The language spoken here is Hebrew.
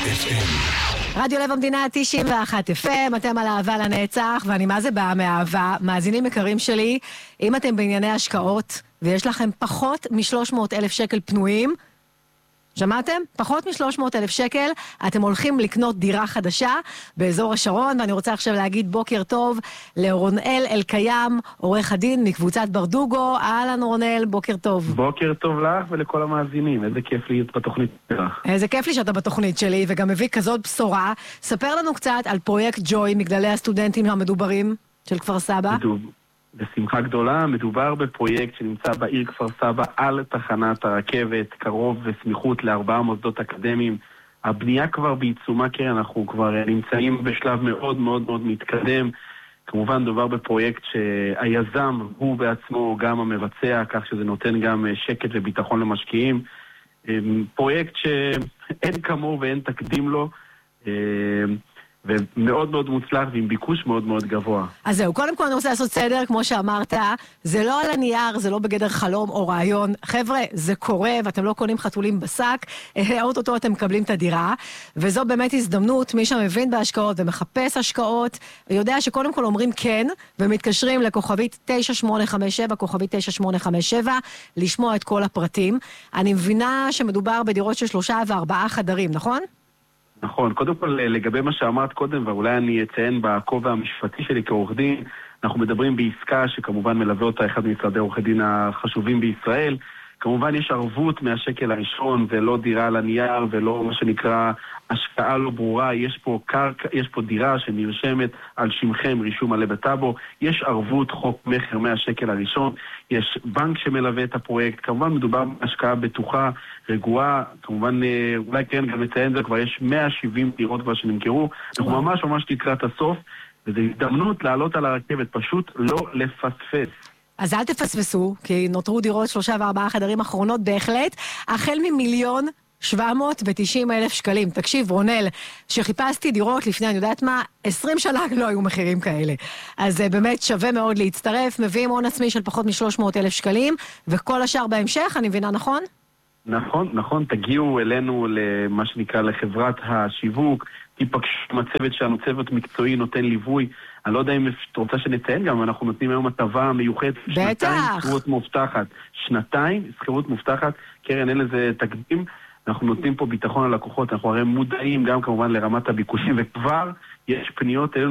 FM. רדיו לב המדינה 91 FM, אתם על אהבה לנצח, ואני מה זה באה מאהבה. מאזינים יקרים שלי, אם אתם בענייני השקעות, ויש לכם פחות מ-300,000 שקל פנויים, שמעתם? פחות מ-300,000 שקל, אתם הולכים לקנות דירה חדשה באזור השרון, ואני רוצה עכשיו להגיד בוקר טוב לרונאל אלקיים, עורך הדין מקבוצת ברדוגו. אהלן רונאל, בוקר טוב. בוקר טוב לך ולכל המאזינים, איזה כיף להיות בתוכנית שלך. איזה כיף לי שאתה בתוכנית שלי, וגם מביא כזאת בשורה. ספר לנו קצת על פרויקט ג'וי, מגדלי הסטודנטים המדוברים של כפר סבא. בשמחה גדולה, מדובר בפרויקט שנמצא בעיר כפר סבא על תחנת הרכבת, קרוב וסמיכות ל4 מוסדות אקדמיים. הבנייה כבר בעיצומה, קרן, אנחנו כבר נמצאים בשלב מאוד מאוד מאוד מתקדם. כמובן מדובר בפרויקט שהיזם הוא בעצמו גם המבצע, כך שזה נותן גם שקט וביטחון למשקיעים. פרויקט שאין כמוהו ואין תקדים לו, ומאוד מאוד מוצלח ועם ביקוש מאוד מאוד גבוה. אז זהו, קודם כל אני רוצה לעשות סדר, כמו שאמרת, זה לא על הנייר, זה לא בגדר חלום או רעיון. חבר'ה, זה קורה ואתם לא קונים חתולים בשק, אוטוטו אתם מקבלים את הדירה, וזו באמת הזדמנות, מי שמבין בהשקעות ומחפש השקעות, יודע שקודם כל אומרים כן, ומתקשרים לכוכבית 9857, כוכבית 9857, לשמוע את כל הפרטים. אני מבינה שמדובר בדירות של 3 ו4 חדרים, נכון? נכון, קודם כל לגבי מה שאמרת קודם, ואולי אני אציין בכובע המשפטי שלי כעורך דין, אנחנו מדברים בעסקה שכמובן מלווה אותה אחד ממשרדי עורכי דין החשובים בישראל. כמובן יש ערבות מהשקל הראשון, ולא דירה על הנייר, ולא מה שנקרא השקעה לא ברורה. יש פה דירה שנרשמת על שמכם, רישום מלא בטאבו. יש ערבות חוק מחר מהשקל הראשון. יש בנק שמלווה את הפרויקט. כמובן מדובר בהשקעה בטוחה, רגועה. כמובן אולי כן גם נציין זה, כבר יש 170 דירות כבר שנמכרו. אנחנו ממש לקראת הסוף, וזו הזדמנות לעלות על הרכבת, פשוט לא לפספס. אז אל תפספסו, כי נותרו דירות 3 ו4 חדרים אחרונות בהחלט, החל מ1,790,000 שקלים. תקשיב, רונל, שחיפשתי דירות לפני, אני יודעת מה, 20 שנה לא היו מחירים כאלה. אז באמת שווה מאוד להצטרף, מביאים הון עצמי של פחות מ300,000 שקלים, וכל השאר בהמשך, אני מבינה נכון? נכון, תגיעו אלינו למה שנקרא לחברת השיווק, תיפגשו עם הצוות שלנו, צוות מקצועי נותן ליווי. אני לא יודע אם את רוצה שנציין גם, אנחנו נותנים היום הטבה מיוחדת. בטח. שנתיים שכירות מובטחת, קרן אין לזה תקדים, אנחנו נותנים פה ביטחון ללקוחות, אנחנו הרי מודעים גם כמובן לרמת הביקושים, וכבר יש פניות אלינו